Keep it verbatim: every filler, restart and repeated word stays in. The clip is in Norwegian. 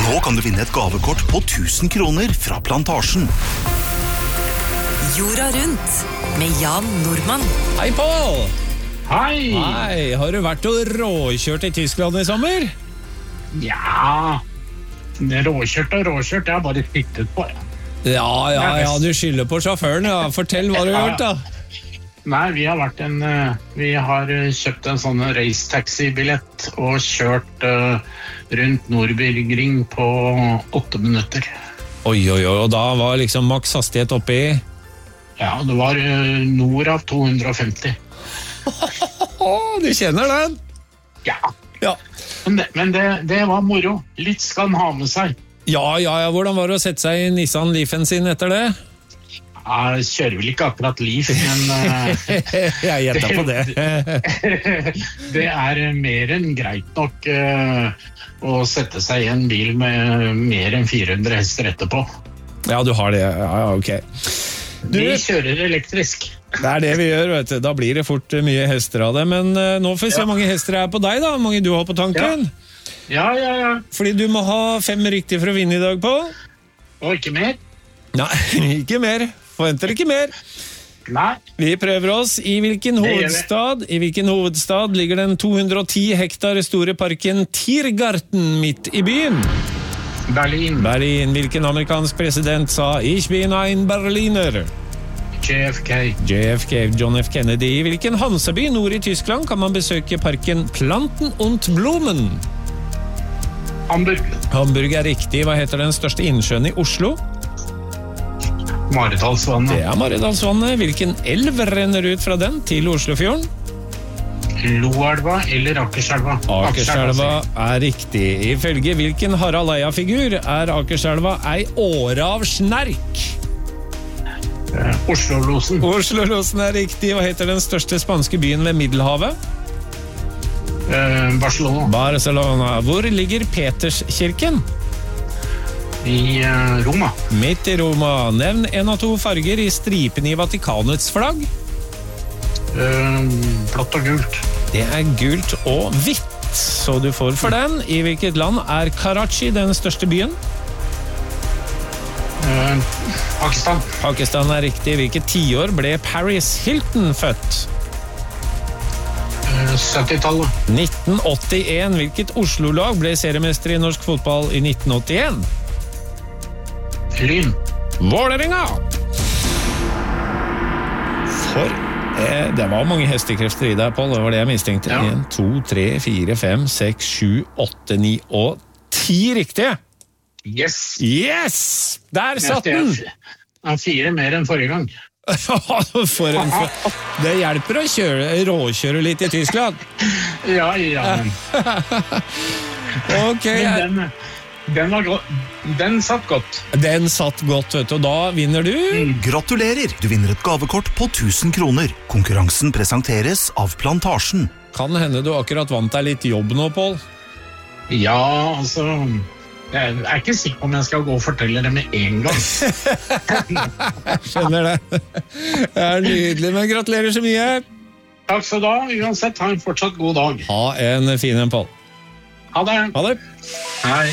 Nå kan du vinne et gavekort på tusen kroner fra Plantasjen. Jorda rundt med Jan Nordmann. Hei, Paul! Hei! Hei, har du vært og råkjørt i Tyskland i sommer? Ja, råkjørt og råkjørt, jeg har bare tittet på det. Ja, ja, ja, du skylder på sjåføren, ja. Fortell hva du har gjort, da. Nei, vi har vært en, vi har kjøpt en sånn race-taxi-billett og kjørt uh, rundt Nordbyrgring på åtte minutter. Oi, oi, oi, og da var liksom maks hastighet oppe i? Ja, det var uh, nord av to hundre og femti. Du kjenner den? Ja, Ja. men, det, men det, det var moro. Litt skal han ha med seg. Ja, ja, ja, hvordan var det å sette seg i Nissan Leafen sin etter det? Jeg kjører vel ikke akkurat Leaf, men uh, Jeg gjettet på det. det er mer enn greit nok uh, å sette seg i en bil med mer enn fire hundre hester etterpå. Ja, du har det, ja, ja, ok. Du, Vi kjører elektrisk. det er det vi gjør, vet du. Da blir det fort mye hester av det, men uh, nå får vi se hvor mange hester det er på deg da, hvor mange du har på tanken. Ja, ja, ja. Fordi du må ha fem riktig for å vinne i dag, Paul. Og ikke mer? Nei, ikke mer. Forventer ikke mer. Nei. Vi prøver oss. I hvilken gjør vi. hovedstad, I hvilken hovedstad ligger den to hundre og ti hektar store parken Tiergarten midt i byen? Berlin. Berlin. Hvilken amerikansk president sa «Ich bin ein Berliner»? J F K. J F K, John F. Kennedy. I hvilken Hanseby nord i Tyskland kan man besøke parken Planten und Blumen? Hamburg. Hamburg er riktig. Hva heter den største innsjøen i Oslo? Maridalsvannet. Det er Maridalsvannet. Hvilken elv renner ut fra den til Oslofjorden? Loelva eller Akerselva? Akerselva er riktig. Ifølge hvilken Harald Eia-figur er Akerselva ei åre av snerk? Eh, Oslo-losen. Oslo-losen er riktig. Hva heter den største spanske byen ved Middelhavet? Eh, Barcelona. Barcelona. Hvor ligger Peterskirken? I eh, Roma. Midt i Roma. Nevn en av to farger i stripen i Vatikanets flagg. Eh, blått og gult. Det er gult og hvitt, så du får for den. I hvilket land er Karachi den største byen? Eh, Pakistan. Pakistan er riktig. Hvilket tiår ble Paris Hilton født? Eh, syttitallet. nitten åttien. Hvilket Oslo-lag ble seriemester i norsk fotball i nitten åttien? Lyn. Vålerenga! For eh, det var mange hestekrefter i deg, Paul. Det var det jeg mistenkte. Ja. en, to, tre, fire, fem, seks, sju, åtte, ni og ti riktige. Yes! Yes! Der satt Det er den! f- er fire mer enn forrige gang. For en for... Det hjelper å kjøre, råkjøre litt i Tyskland. Ja, ja. Men, Ok, jeg- men den, den var godt. Den satt godt. den satt godt, vet du. Og da vinner du. Gratulerer! Du vinner et gavekort på tusen kroner. Konkurransen presenteres av Plantasjen. Kan hende du akkurat vant deg litt jobb nå, Paul. Ja, altså jeg er ikke sikker på om jeg skal gå og fortelle det med en gang. Skjønner det. Det er nydelig, men gratulerer så mye. Takk skal du ha. Uansett, ha en fortsatt god dag. Ha en fin en, Paul. Ha det. Ha det. Hei.